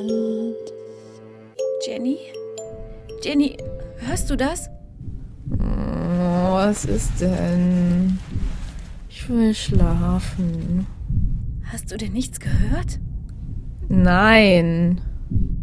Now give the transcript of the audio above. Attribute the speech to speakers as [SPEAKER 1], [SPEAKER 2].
[SPEAKER 1] Land.
[SPEAKER 2] Jenny? Jenny, hörst du das?
[SPEAKER 1] Was ist denn? Ich will schlafen.
[SPEAKER 2] Hast du denn nichts gehört?
[SPEAKER 1] Nein.